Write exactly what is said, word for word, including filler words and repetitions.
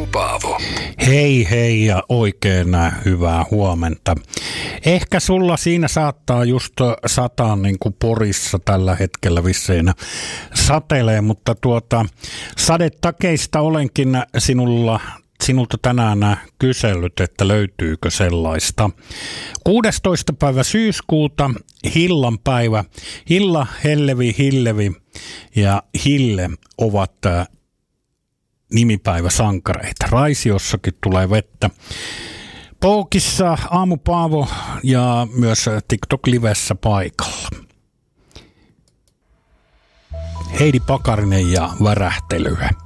Aamu Paavo. Hei hei ja oikein hyvää huomenta. Ehkä sulla siinä saattaa just sataa niin kuin Porissa tällä hetkellä vissiin satelee, mutta tuota sadetakeista olenkin sinulla sinulta tänään kysellyt, että löytyykö sellaista. kuudestoista päivä syyskuuta, Hillan päivä. Hilla, Hellevi, Hillevi ja Hille ovat nimipäiväsankareita. Raisiossakin tulee vettä. Poukissa Aamu Paavo ja myös TikTok-livessä paikalla. Heidi Pakarinen ja värähtelyä.